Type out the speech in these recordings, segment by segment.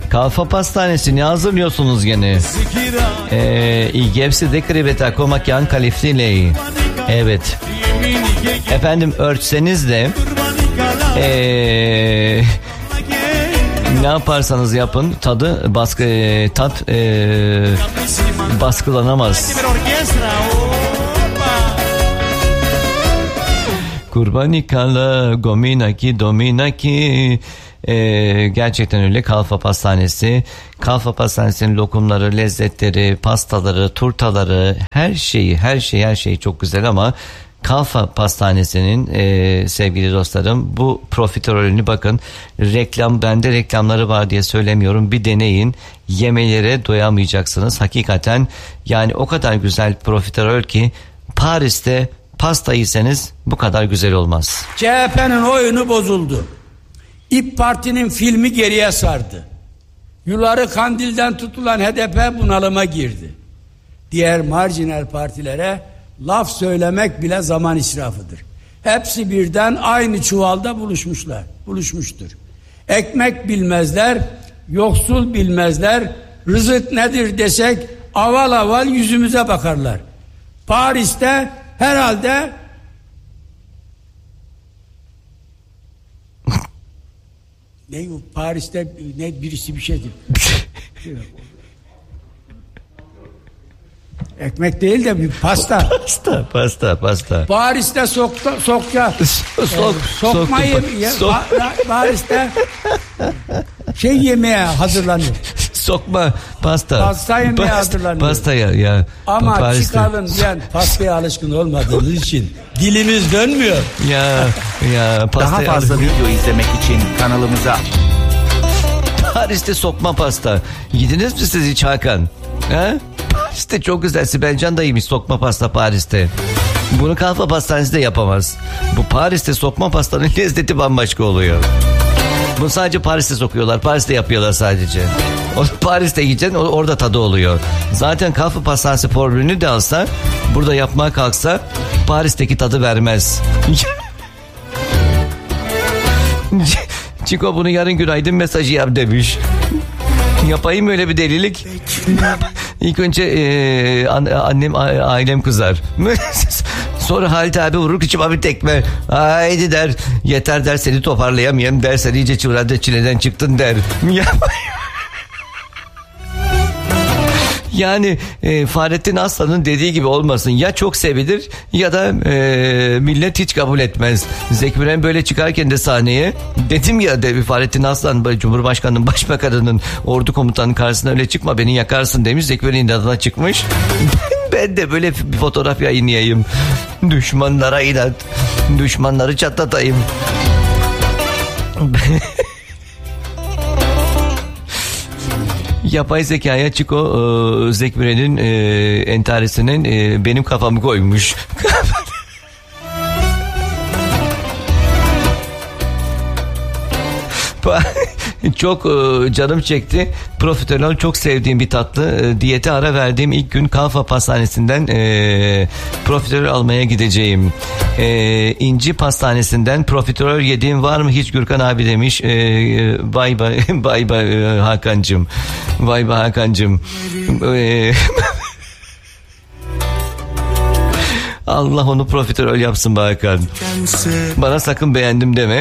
Kalfa Pastanesi ne hazırlıyorsunuz gene? İgevsi de kriveta komakyan kaliflileyi. Evet. Efendim örtseniz de ne yaparsanız yapın tadı baskılanamaz. Kurbanikala gominaki dominaki. Gerçekten öyle. Kalfa Pastanesi. Kalfa Pastanesi'nin lokumları, lezzetleri, pastaları, turtaları, her şeyi çok güzel ama Kalfa Pastanesi'nin sevgili dostlarım bu profiterolünü bakın, bende reklamları var diye söylemiyorum, bir deneyin, yemelere doyamayacaksınız hakikaten. Yani o kadar güzel profiterol ki Paris'te pasta yeseniz bu kadar güzel olmaz. CHP'nin oyunu bozuldu. İYİ Parti'nin filmi geriye sardı. Yuları Kandil'den tutulan HDP bunalıma girdi. Diğer marjinal partilere laf söylemek bile zaman israfıdır. Hepsi birden aynı çuvalda buluşmuştur. Ekmek bilmezler, yoksul bilmezler, rızık nedir desek aval aval yüzümüze bakarlar. Paris'te herhalde Paris'te birisi bir şey diyor. Ekmek değil de bir pasta. Pasta. Paris'te Paris'te yemeğe hazırlanıyor. Sokma pasta. Pasta yemeğe hazırlanıyor. Pasta ya. Ama Paris'te. çıkalım diyen pastaya alışkın olmadığımız için dilimiz dönmüyor. Ya pasta. Daha fazla video izlemek için kanalımıza. Paris'te sokma pasta. Yediniz mi siz hiç Hakan? Ha? Paris'te çok güzel. Sibel Can da yemiş sokma pasta Paris'te. Bunu Kalfa Pastanesi de yapamaz. Bu Paris'te sokma pastanın lezzeti bambaşka oluyor. Bunu sadece Paris'te sokuyorlar. Paris'te yapıyorlar sadece. Paris'te yiyeceksin, orada tadı oluyor. Zaten Kalfa Pastanesi formülünü de alsa, burada yapmaya kalksa Paris'teki tadı vermez. Çiko bunu yarın günaydın mesajı yap demiş. Yapayım öyle bir delilik. İlk önce ailem kızar. Sonra Halit abi vurur kıçıma bir tekme. Haydi der. Yeter der, seni toparlayamayayım der. Sen iyice çileden çıktın der. Yani Fahrettin Aslan'ın dediği gibi olmasın. Ya çok sevilir ya da millet hiç kabul etmez. Zeki Müren böyle çıkarken de sahneye, dedim ya Fahrettin Aslan Cumhurbaşkanı'nın, başbakanının, ordu komutanının karşısına öyle çıkma beni yakarsın demiş. Zeki Müren'in adına çıkmış. Ben de böyle bir fotoğraf yayınlayayım. Düşmanlara inat. Düşmanları çatlatayım. Yapay zekaya Çiko Zeki Müren'in entaresinin benim kafamı koymuş. Çok canım çekti. Profiterol çok sevdiğim bir tatlı. Diyete ara verdiğim ilk gün Kalfa Pastanesi'nden profiterol almaya gideceğim. İnci Pastanesi'nden profiterol yediğim var mı hiç Gürkan abi demiş. Bay bay Hakan'cığım. Bay Hakan'cığım. Allah onu profiterol yapsın be Hakan. Bana sakın beğendim deme.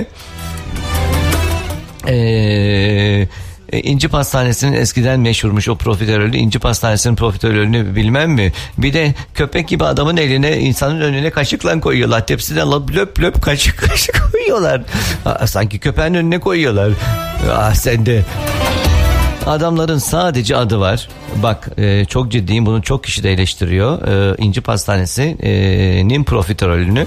İnci Pastanesi'nin eskiden meşhurmuş o profiterolü. İnci Pastanesi'nin profiterolünü bilmem mi? Bir de köpek gibi adamın eline, insanın önüne kaşıkla koyuyorlar. Tepsiden alıp löp kaşık koyuyorlar. Sanki köpeğin önüne koyuyorlar. Sen de. Adamların sadece adı var. Bak çok ciddiyim, bunu çok kişi de eleştiriyor. İnci Pastanesi'nin profiterolünü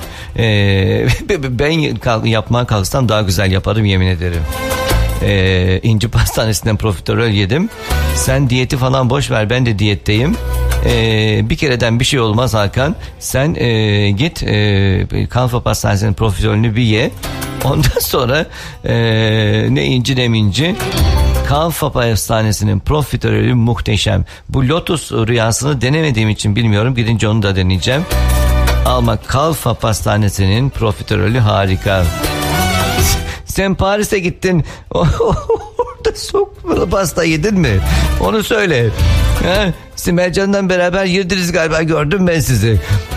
ben yapmaya kalksam daha güzel yaparım, yemin ederim. İnci Pastanesi'nden profiterol yedim. Sen diyeti falan boş ver, ben de diyetteyim. Bir kereden bir şey olmaz Hakan. Sen git Kalfa Pastanesi'nin profiterolünü bir ye. Ondan sonra ne inci ne minci. Kalfa Pastanesi'nin profiterolü muhteşem. Bu Lotus rüyasını denemediğim için bilmiyorum. Gidince onu da deneyeceğim. Ama Kalfa Pastanesi'nin profiterolü harika. Sen Paris'e gittin. Orada Sokmalı pasta yedin mi? Onu söyle. Ha? Simercan'dan beraber yediniz galiba, gördüm ben sizi.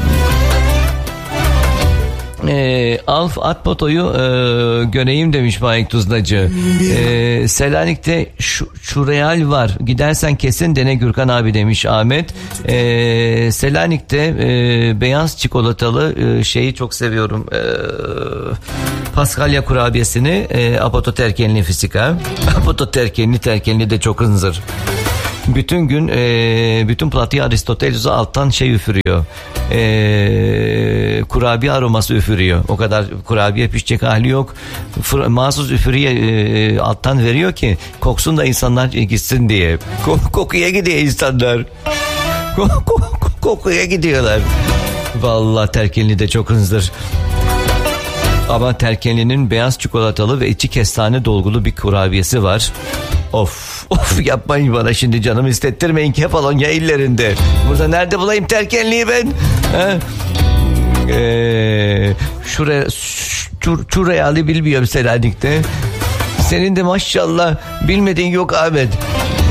Alf Atmoto'yu göreyim demiş Faik Tuznacı. Selanik'te şu real var, gidersen kesin dene Gürkan abi demiş Ahmet. Selanik'te beyaz çikolatalı şeyi çok seviyorum. Paskalya kurabiyesini, apototerkenli fisika. Apototerkenli de çok hınzır. Bütün gün bütün Platia Aristoteles'e alttan şey üfürüyor. Kurabiye aroması üfürüyor. O kadar kurabiye pişecek hali yok. Mahsus üfürüye alttan veriyor ki koksun da insanlar gitsin diye. Kokuya gidiyor insanlar. Kokuya gidiyorlar. Vallahi terkenli de çok hınzır. Ama terkenlinin beyaz çikolatalı ve içi kestane dolgulu bir kurabiyesi var. Of yapmayın bana şimdi, canımı istettirmeyin Kefalonya illerinde. Burada nerede bulayım terkenliği ben? Şu reali bilmiyorum Selanik'te. Senin de maşallah bilmediğin yok Ahmet.